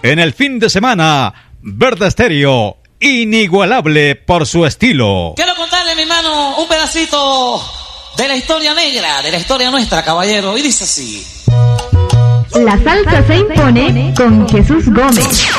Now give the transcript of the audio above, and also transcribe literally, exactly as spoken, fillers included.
En el fin de semana, Verde Estéreo, inigualable por su estilo. Quiero contarle, mi hermano, un pedacito de la historia negra, de la historia nuestra, caballero, y dice así. La salsa se impone con Jesús Gómez.